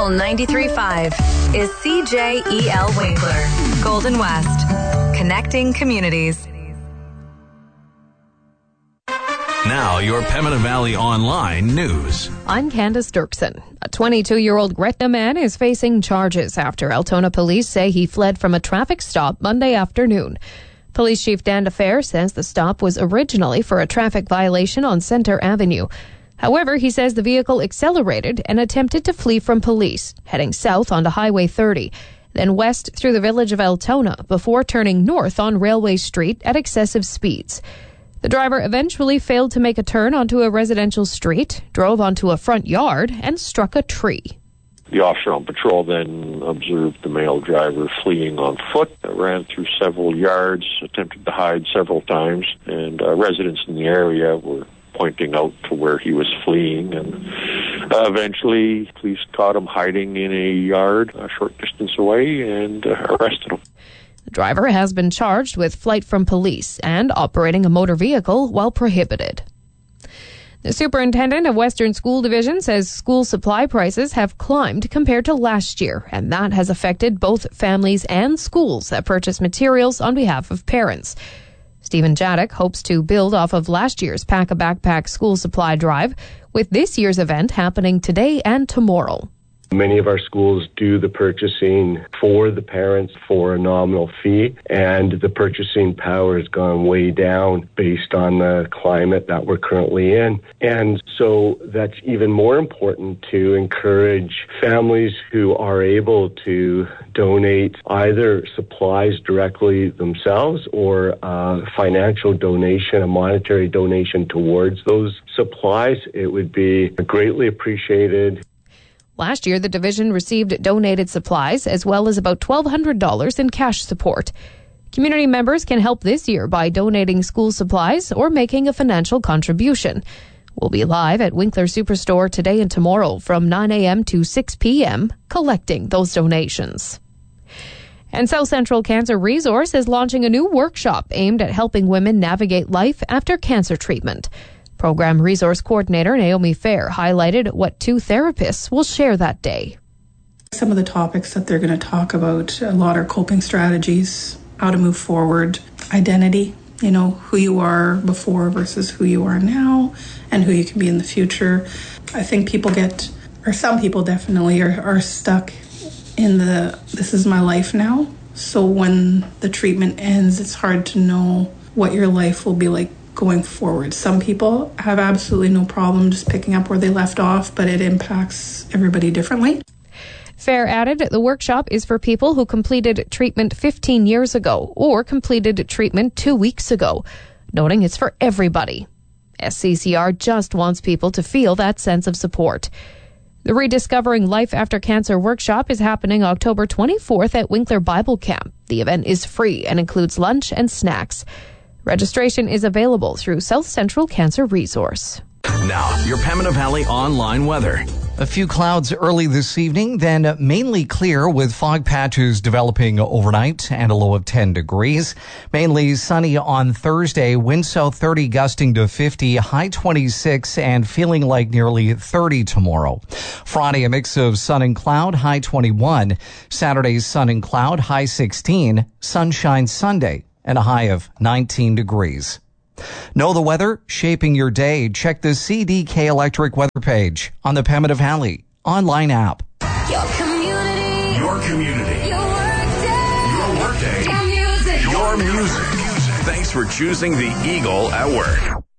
Eagle 93.5 is CJEL Winkler, Golden West, connecting communities. Now, your Pembina Valley Online news. I'm Candace Dirksen. A 22-year-old Gretna man is facing charges after Altona police say he fled from a traffic stop Monday afternoon. Police Chief Dan DeFair says the stop was originally for a traffic violation on Centre Avenue. However, he says the vehicle accelerated and attempted to flee from police, heading south onto Highway 30, then west through the village of Altona before turning north on Railway Street at excessive speeds. The driver eventually failed to make a turn onto a residential street, drove onto a front yard, and struck a tree. The officer on patrol then observed the male driver fleeing on foot, ran through several yards, attempted to hide several times, and residents in the area were pointing out to where he was fleeing, and eventually police caught him hiding in a yard a short distance away and arrested him. The driver has been charged with flight from police and operating a motor vehicle while prohibited. The superintendent of Western School Division says school supply prices have climbed compared to last year, and that has affected both families and schools that purchase materials on behalf of parents. Stephen Jadek hopes to build off of last year's Pack a Backpack school supply drive, with this year's event happening today and tomorrow. Many of our schools do the purchasing for the parents for a nominal fee, and the purchasing power has gone way down based on the climate that we're currently in. And so that's even more important to encourage families who are able to donate either supplies directly themselves or a financial donation, a monetary donation towards those supplies. It would be greatly appreciated. Last year, the division received donated supplies as well as about $1,200 in cash support. Community members can help this year by donating school supplies or making a financial contribution. We'll be live at Winkler Superstore today and tomorrow from 9 a.m. to 6 p.m. collecting those donations. And South Central Cancer Resource is launching a new workshop aimed at helping women navigate life after cancer treatment. Program Resource Coordinator Naomi Fair highlighted what two therapists will share that day. Some of the topics that they're going to talk about, a lot are coping strategies, how to move forward, identity, who you are before versus who you are now, and who you can be in the future. I think some people definitely are stuck in this is my life now. So when the treatment ends, it's hard to know what your life will be like going forward. Some people have absolutely no problem just picking up where they left off, but it impacts everybody differently. Fair added the workshop is for people who completed treatment 15 years ago or completed treatment 2 weeks ago, noting it's for everybody. SCCR just wants people to feel that sense of support. The Rediscovering Life After Cancer workshop is happening October 24th at Winkler Bible Camp. The event is free and includes lunch and snacks. Registration is available through South Central Cancer Resource. Now, your Pembina Valley Online weather. A few clouds early this evening, then mainly clear with fog patches developing overnight and a low of 10 degrees. Mainly sunny on Thursday, wind south 30 gusting to 50, high 26 and feeling like nearly 30 tomorrow. Friday, a mix of sun and cloud, high 21. Saturday, sun and cloud, high 16. Sunshine Sunday and a high of 19 degrees. Know the weather shaping your day? Check the CDK Electric weather page on the Pembina Valley online app. Your community. Your community. Your workday. Your workday. Your music. Your music. Thanks for choosing the Eagle at work.